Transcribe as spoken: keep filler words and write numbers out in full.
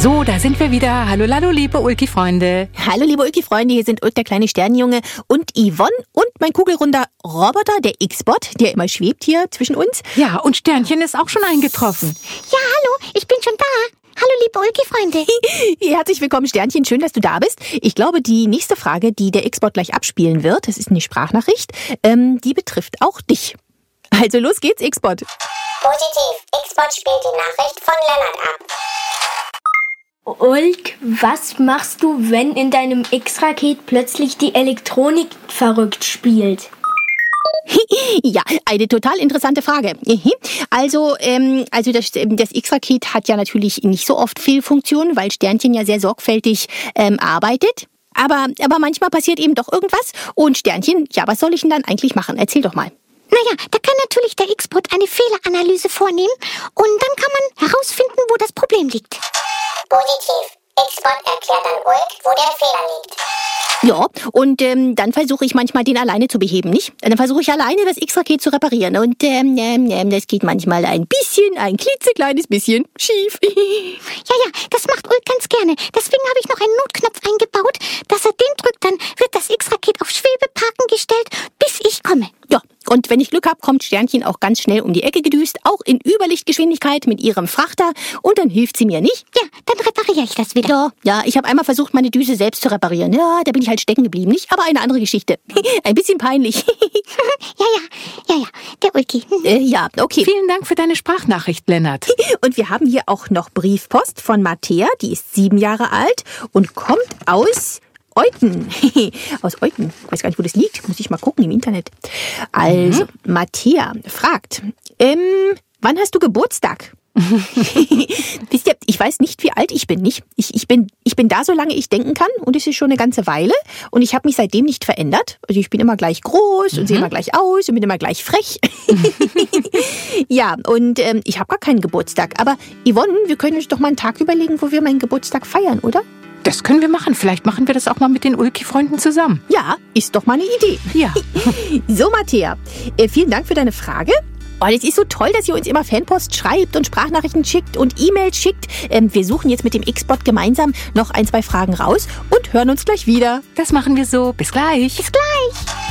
So, da sind wir wieder. Hallo, hallo, liebe Ulki-Freunde. Hallo, liebe Ulki-Freunde, hier sind Ulk, der kleine Sternenjunge, und Yvonne und mein kugelrunder Roboter, der X-Bot, der immer schwebt hier zwischen uns. Ja, und Sternchen ist auch schon eingetroffen. Ja, hallo, ich bin schon da. Hallo, liebe Ulki-Freunde. Herzlich willkommen, Sternchen, schön, dass du da bist. Ich glaube, die nächste Frage, die der X-Bot gleich abspielen wird, das ist eine Sprachnachricht, ähm, die betrifft auch dich. Also los geht's, X-Bot. Positiv, X-Bot spielt die Nachricht von Lennart ab. Ulk, was machst du, wenn in deinem X-Raket plötzlich die Elektronik verrückt spielt? Ja, eine total interessante Frage. Also, ähm, also das, das X-Raket hat ja natürlich nicht so oft Fehlfunktionen, weil Sternchen ja sehr sorgfältig ähm, arbeitet. Aber, aber manchmal passiert eben doch irgendwas. Und Sternchen, ja, was soll ich denn dann eigentlich machen? Erzähl doch mal. Naja, da kann natürlich der X-Bot eine Fehleranalyse vornehmen und dann kann man herausfinden, wo das Problem liegt. Positiv, X-Bot erklärt dann Ulk, wo der Fehler liegt. Ja, und ähm, dann versuche ich manchmal, den alleine zu beheben, nicht? Dann versuche ich alleine, das X-Raket zu reparieren. Und ähm, ähm, das geht manchmal ein bisschen, ein klitzekleines bisschen schief. Ja, ja, das macht Ulk ganz gerne. Deswegen habe ich noch einen Notknopf eingebaut, dass er den drückt, dann wird das X-Raket auf Schwebeparken gestellt, bis ich komme. Ja, und wenn ich Glück habe, kommt Sternchen auch ganz schnell um die Ecke gedüst, auch in Überlichtgeschwindigkeit mit ihrem Frachter, und dann hilft sie mir nicht. Ja, dann repariere ich das wieder. Ja, ja, ich habe einmal versucht, meine Düse selbst zu reparieren. Ja, da bin ich halt stecken geblieben, nicht? Aber eine andere Geschichte. Ein bisschen peinlich. Ja, ja, ja, ja, der Ulki. äh, ja, okay. Vielen Dank für deine Sprachnachricht, Lennart. Und wir haben hier auch noch Briefpost von Matthäa, die ist sieben Jahre alt und kommt aus Euten. Aus Euten. Ich weiß gar nicht, wo das liegt. Muss ich mal gucken im Internet. Also, mhm. Matthäa fragt, ähm, wann hast du Geburtstag? Wisst ihr, ich weiß nicht, wie alt ich bin, nicht? Ich, ich bin, ich bin da, solange ich denken kann, und es ist schon eine ganze Weile, und ich habe mich seitdem nicht verändert. Also ich bin immer gleich groß und mhm. sehe immer gleich aus und bin immer gleich frech. Ja, und ähm, ich habe gar keinen Geburtstag. Aber Yvonne, wir können uns doch mal einen Tag überlegen, wo wir meinen Geburtstag feiern, oder? Das können wir machen. Vielleicht machen wir das auch mal mit den Ulki-Freunden zusammen. Ja, ist doch mal eine Idee. Ja. So, Matthäa, äh, vielen Dank für deine Frage. Oh, es ist so toll, dass ihr uns immer Fanpost schreibt und Sprachnachrichten schickt und E-Mails schickt. Ähm, wir suchen jetzt mit dem X-Bot gemeinsam noch ein, zwei Fragen raus und hören uns gleich wieder. Das machen wir so. Bis gleich. Bis gleich.